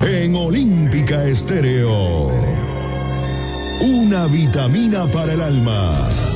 En Olímpica Estéreo. Una vitamina para el alma.